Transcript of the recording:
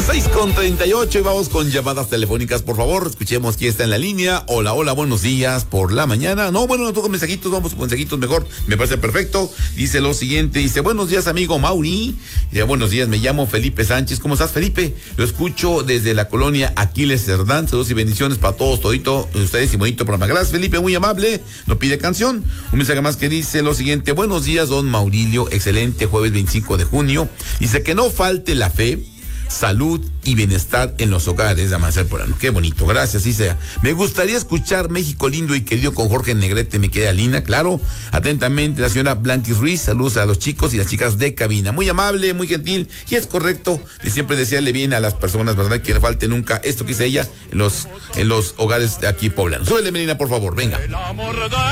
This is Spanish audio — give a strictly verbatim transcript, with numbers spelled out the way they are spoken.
seis con treinta y ocho y vamos con llamadas telefónicas, por favor. Escuchemos quién está en la línea. Hola, hola, buenos días por la mañana. No, bueno, no toco mensajitos, vamos con mensajitos mejor. Me parece perfecto. Dice lo siguiente, dice, buenos días, amigo Mauri. Dice, buenos días, me llamo Felipe Sánchez. ¿Cómo estás, Felipe? Lo escucho desde la colonia Aquiles Cerdán. Saludos y bendiciones para todos, todito, ustedes y bonito programa. Gracias, Felipe, muy amable. No pide canción. Un mensaje más que dice lo siguiente, buenos días, don Maurilio. Excelente jueves veinticinco de junio. Dice que no falte la fe, salud y bienestar en los hogares de Amanecer Poblano. Qué bonito, gracias, sí sea. Me gustaría escuchar México lindo y querido con Jorge Negrete, me queda Lina, claro. Atentamente, la señora Blanquis Ruiz, saludos a los chicos y las chicas de cabina. Muy amable, muy gentil, y es correcto de siempre desearle bien a las personas, ¿verdad? Que le falte nunca esto que dice ella en los, en los hogares de aquí poblanos. Súbele, Melina, por favor, venga.